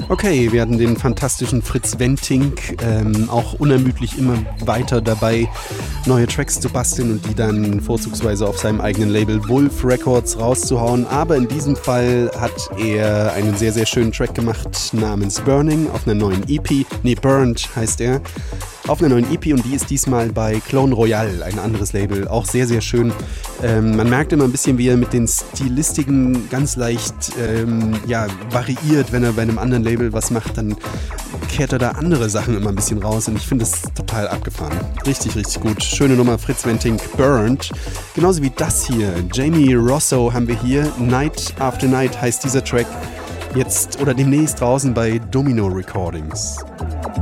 Okay, wir hatten den fantastischen Fritz Wentink, auch unermüdlich immer weiter dabei, neue Tracks zu basteln und die dann vorzugsweise auf seinem eigenen Label Wolf Records rauszuhauen. Aber in diesem Fall hat er einen sehr, sehr schönen Track gemacht namens Burning auf einer neuen EP. Burned heißt er. Auf einer neuen EP und die ist diesmal bei Clone Royale, ein anderes Label, auch sehr, sehr schön. Man merkt immer ein bisschen, wie er mit den Stilistiken ganz leicht variiert. Wenn er bei einem anderen Label was macht, dann kehrt er da andere Sachen immer ein bisschen raus und ich finde es total abgefahren. Richtig, richtig gut. Schöne Nummer, Fritz Wentink, Burned. Genauso wie das hier. Jamie Rosso haben wir hier. Night After Night heißt dieser Track. Jetzt oder demnächst draußen bei Domino Recordings.